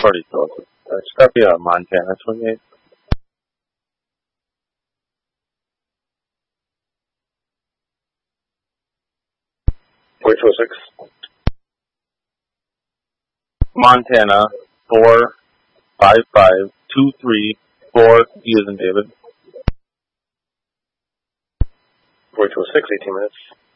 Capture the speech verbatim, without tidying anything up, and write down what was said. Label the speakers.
Speaker 1: Pretty close. It's got to be a Montana twenty-eight.
Speaker 2: Point four six.
Speaker 1: Montana four five five two three four. E is in David.
Speaker 2: Point four six. Eighteen minutes.